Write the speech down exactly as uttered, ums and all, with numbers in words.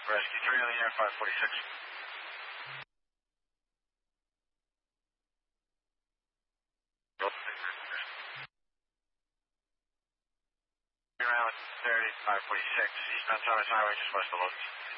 Rescue three on the air, five forty-six. Around thirty, five forty-six, eastbound Thomas Highway, just west of Lotus.